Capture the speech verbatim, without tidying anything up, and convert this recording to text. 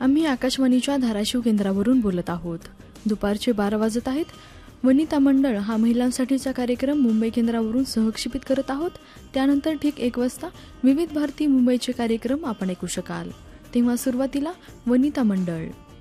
आम्ही आकाशवाणीच्या धाराशिव केंद्रावरून बोलत आहोत. दुपारचे बारा वाजत आहेत. वनिता मंडळ हा महिलांसाठीचा कार्यक्रम मुंबई केंद्रावरून सहक्षेपित करत आहोत. त्यानंतर ठीक एक वाजता विविध भारती मुंबईचे कार्यक्रम आपण ऐकू शकाल. तेव्हा सुरुवातीला वनिता मंडळ.